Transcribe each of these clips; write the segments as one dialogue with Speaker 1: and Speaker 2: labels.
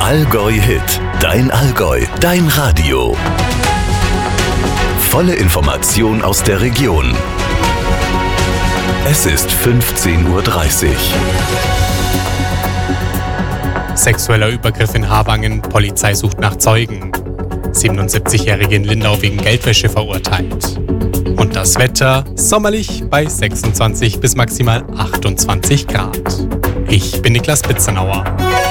Speaker 1: Allgäu Hit, dein Allgäu, dein Radio. Volle Information aus der Region. Es ist 15:30 Uhr.
Speaker 2: Sexueller Übergriff in Havangen, Polizei sucht nach Zeugen. 77-Jährige in Lindau wegen Geldwäsche verurteilt. Und das Wetter sommerlich bei 26 bis maximal 28 Grad. Ich bin Niklas Pitzenauer.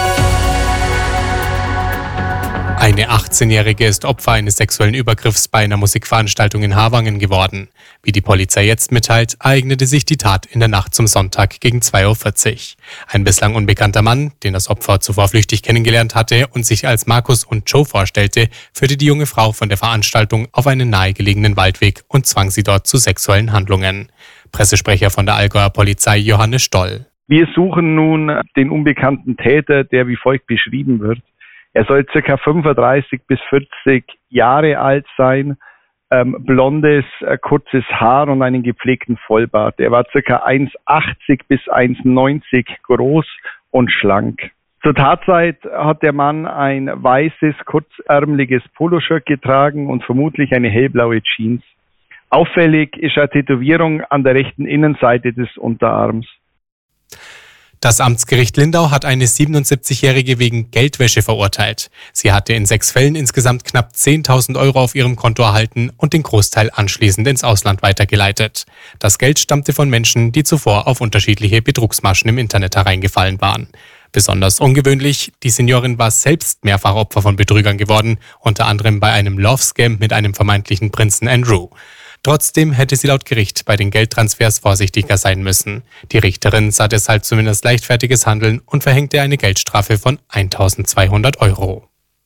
Speaker 2: Eine 18-Jährige ist Opfer eines sexuellen Übergriffs bei einer Musikveranstaltung in Havangen geworden. Wie die Polizei jetzt mitteilt, ereignete sich die Tat in der Nacht zum Sonntag gegen 2:40 Uhr. Ein bislang unbekannter Mann, den das Opfer zuvor flüchtig kennengelernt hatte und sich als Markus und Joe vorstellte, führte die junge Frau von der Veranstaltung auf einen nahegelegenen Waldweg und zwang sie dort zu sexuellen Handlungen. Pressesprecher von der Allgäuer Polizei Johannes Stoll.
Speaker 3: Wir suchen nun den unbekannten Täter, der wie folgt beschrieben wird. Er soll ca. 35 bis 40 Jahre alt sein, blondes, kurzes Haar und einen gepflegten Vollbart. Er war ca. 1,80 bis 1,90 groß und schlank. Zur Tatzeit hat der Mann ein weißes, kurzärmeliges Poloshirt getragen und vermutlich eine hellblaue Jeans. Auffällig ist eine Tätowierung an der rechten Innenseite des Unterarms.
Speaker 2: Das Amtsgericht Lindau hat eine 77-Jährige wegen Geldwäsche verurteilt. Sie hatte in 6 Fällen insgesamt knapp 10.000 Euro auf ihrem Konto erhalten und den Großteil anschließend ins Ausland weitergeleitet. Das Geld stammte von Menschen, die zuvor auf unterschiedliche Betrugsmaschen im Internet hereingefallen waren. Besonders ungewöhnlich, die Seniorin war selbst mehrfach Opfer von Betrügern geworden, unter anderem bei einem Love-Scam mit einem vermeintlichen Prinzen Andrew. Trotzdem hätte sie laut Gericht bei den Geldtransfers vorsichtiger sein müssen. Die Richterin sah deshalb zumindest leichtfertiges Handeln und verhängte eine Geldstrafe von 1.200 Euro.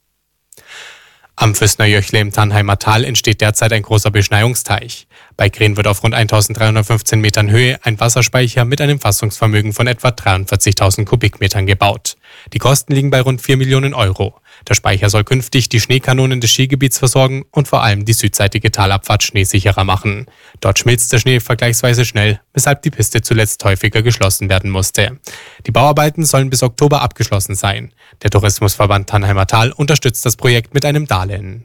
Speaker 2: Am Füßner Jöchle im Tannheimer Tal entsteht derzeit ein großer Beschneiungsteich. Bei Green wird auf rund 1.315 Metern Höhe ein Wasserspeicher mit einem Fassungsvermögen von etwa 43.000 Kubikmetern gebaut. Die Kosten liegen bei rund 4 Millionen Euro. Der Speicher soll künftig die Schneekanonen des Skigebiets versorgen und vor allem die südseitige Talabfahrt schneesicherer machen. Dort schmilzt der Schnee vergleichsweise schnell, weshalb die Piste zuletzt häufiger geschlossen werden musste. Die Bauarbeiten sollen bis Oktober abgeschlossen sein. Der Tourismusverband Tannheimer Tal unterstützt das Projekt mit einem Darlehen.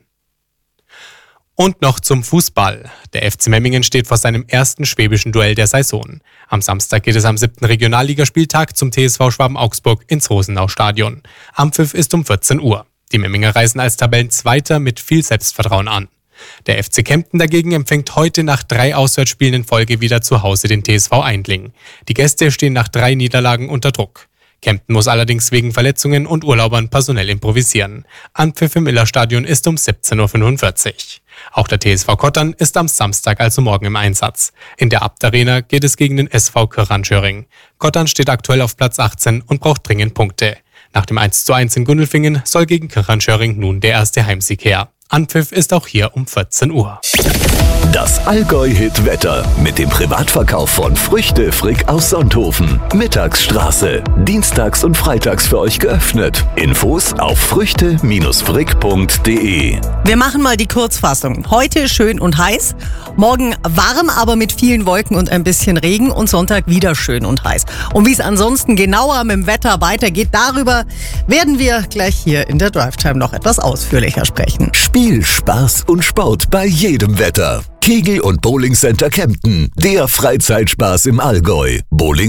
Speaker 2: Und noch zum Fußball. Der FC Memmingen steht vor seinem ersten schwäbischen Duell der Saison. Am Samstag geht es am 7. Regionalligaspieltag zum TSV Schwaben-Augsburg ins Rosenau-Stadion. Anpfiff ist um 14 Uhr. Die Memminger reisen als Tabellenzweiter mit viel Selbstvertrauen an. Der FC Kempten dagegen empfängt heute nach 3 Auswärtsspielen in Folge wieder zu Hause den TSV Aindling. Die Gäste stehen nach 3 Niederlagen unter Druck. Kempten muss allerdings wegen Verletzungen und Urlaubern personell improvisieren. Anpfiff im Illerstadion ist um 17:45 Uhr. Auch der TSV Kottern ist am Samstag, also morgen, im Einsatz. In der Abt Arena geht es gegen den SV Kirchanschöring. Kottern steht aktuell auf Platz 18 und braucht dringend Punkte. Nach dem 1:1 in Gundelfingen soll gegen Kirchanschöring nun der erste Heimsieg her. Anpfiff ist auch hier um 14 Uhr.
Speaker 1: Das Allgäu-Hit-Wetter mit dem Privatverkauf von Früchte Frick aus Sonthofen. Mittagsstraße. Dienstags und freitags für euch geöffnet. Infos auf früchte-frick.de.
Speaker 4: Wir machen mal die Kurzfassung. Heute schön und heiß. Morgen warm, aber mit vielen Wolken und ein bisschen Regen. Und Sonntag wieder schön und heiß. Und wie es ansonsten genauer mit dem Wetter weitergeht, darüber werden wir gleich hier in der Drive-Time noch etwas ausführlicher sprechen.
Speaker 1: Spiel, Spaß und Sport bei jedem Wetter. Kegel- und Bowlingcenter Kempten. Der Freizeitspaß im Allgäu.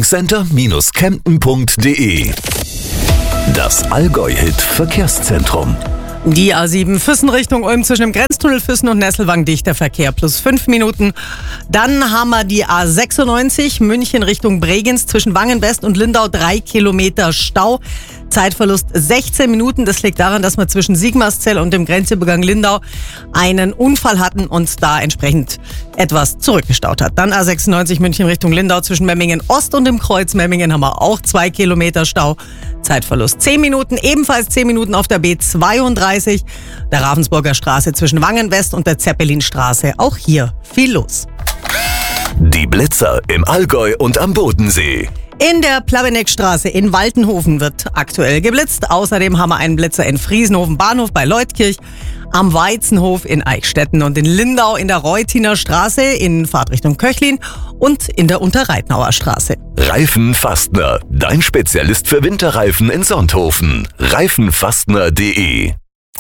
Speaker 1: bowlingcenter-kempten.de. Das Allgäu-Hit Verkehrszentrum.
Speaker 4: Die A7 Füssen Richtung Ulm zwischen dem Grenztunnel Füssen und Nesselwang dichter Verkehr plus 5 Minuten. Dann haben wir die A96 München Richtung Bregenz zwischen Wangen-West und Lindau 3 Kilometer Stau. Zeitverlust 16 Minuten. Das liegt daran, dass wir zwischen Sigmarszell und dem Grenzübergang Lindau einen Unfall hatten und da entsprechend etwas zurückgestaut hat. Dann A96 München Richtung Lindau zwischen Memmingen Ost und dem Kreuz Memmingen haben wir auch 2 Kilometer Stau. Zeitverlust 10 Minuten. Ebenfalls 10 Minuten auf der B32, der Ravensburger Straße zwischen Wangen-West und der Zeppelinstraße. Auch hier viel los.
Speaker 1: Die Blitzer im Allgäu und am Bodensee.
Speaker 4: In der Plaveneckstraße in Waltenhofen wird aktuell geblitzt. Außerdem haben wir einen Blitzer in Friesenhofen Bahnhof bei Leutkirch. am Weizenhof in Eichstätten und in Lindau in der Reutiner Straße in Fahrtrichtung Köchlin und in der Unterreitnauer Straße.
Speaker 1: Reifenfastner, dein Spezialist für Winterreifen in Sonthofen. Reifenfastner.de.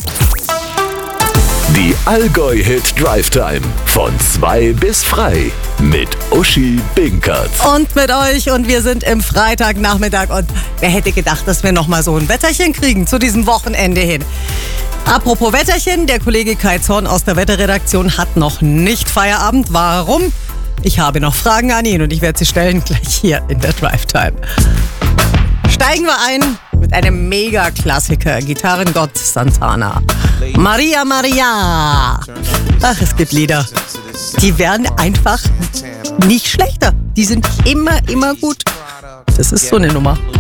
Speaker 1: Die Allgäu-Hit Drive Time von 2 bis frei mit Uschi Binkert.
Speaker 4: Und mit euch, und wir sind im Freitagnachmittag, und wer hätte gedacht, dass wir nochmal so ein Wetterchen kriegen zu diesem Wochenende hin. Apropos Wetterchen, der Kollege Kai Zorn aus der Wetterredaktion hat noch nicht Feierabend. Warum? Ich habe noch Fragen an ihn und ich werde sie stellen gleich hier in der Drive Time. Steigen wir ein mit einem Mega-Klassiker, Gitarrengott Santana. Maria, Maria. Ach, es gibt Lieder, die werden einfach nicht schlechter. Die sind immer gut. Das ist so eine Nummer.